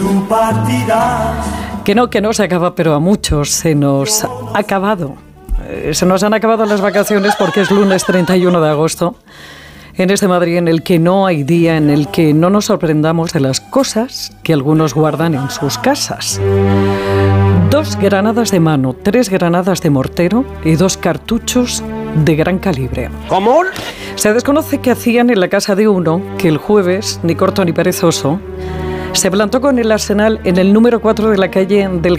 tú partirás. Que no se acaba, pero a muchos se nos ha acabado. Se nos han acabado las vacaciones porque es lunes 31 de agosto. En este Madrid en el que no hay día en el que no nos sorprendamos de las cosas que algunos guardan en sus casas. 2 granadas de mano, 3 granadas de mortero y 2 cartuchos de gran calibre. ¿Cómo? Se desconoce qué hacían en la casa de uno que el jueves, ni corto ni perezoso, se plantó con el arsenal en el número 4 de la calle del